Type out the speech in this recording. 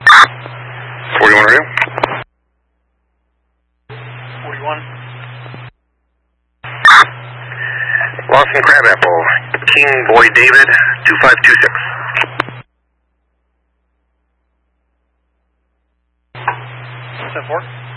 41 radio. 41. Lawson Crabapple, King Boy David, 2526. 74.